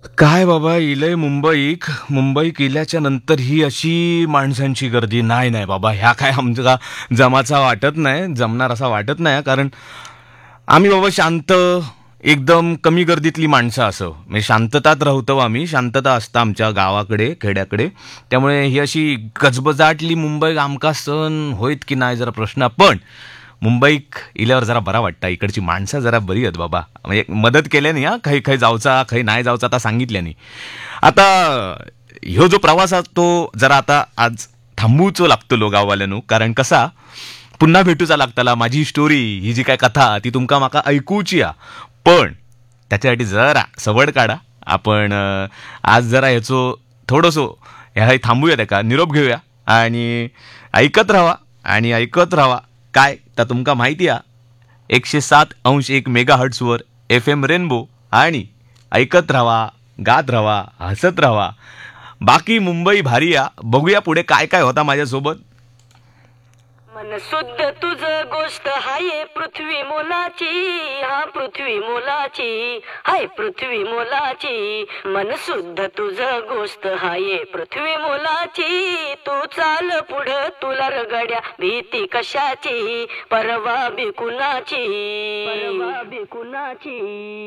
काय बाबा इलय मुंबईक इल्याच्या नंतर ही अशी माणसांची गर्दी नाही नाही बाबा, ह्या काय आमचा जमाचा वाटत नाही, जमणार असा वाटत नाही. कारण आम्ही बाबा शांत, एकदम कमी गर्दीतली माणसं असं म्हणजे शांततात राहतो आम्ही, शांतता असतं आमच्या गावाकडे खेड्याकडे. त्यामुळे ही अशी गजबजाटली मुंबई आमका सण होईत की नाही जरा प्रश्न. पण मुंबईक इल्यावर जरा बरा वाटतं, इकडची माणसं जरा बरी आहेत बाबा, म्हणजे मदत केल्याने हा, खै खै जाऊचा खै नाही जाऊचा आता सांगितल्याने. आता ह्यो जो प्रवास आहे तो जरा आता आज थांबूचो लागतो गाववाल्यानो. कारण कसा पुन्हा भेटूचा लागताला, माझी स्टोरी ही जी काय कथा ती तुमका माका ऐकूची आ. पण त्याच्यासाठी जरा सवड काढा आपण. आज जरा ह्याचो थोडंसो ह्या थांबूया, त्या निरोप घेऊया आणि ऐकत राहा. काय तर तुमका माहिती आहे 107.1 मेगाहर्ट्सवर FM रेनबो, आणि ऐकत राहा, गात राहा, हसत राहा. बाकी मुंबई भारी या. बघूया पुढे काय काय होता माझ्यासोबत. मन शुद्ध तुझ गोष्ट हाय पृथ्वी मोलाची, हा पृथ्वी मोलाची, हाय पृथ्वी मोलाची. मन शुद्ध तुझ गोष्ट हाय पृथ्वी मोलाची. तू चाल पुढं तुला रगड्या भीती कशाची, परवा बी कुणाची, परवा बी कुणाची.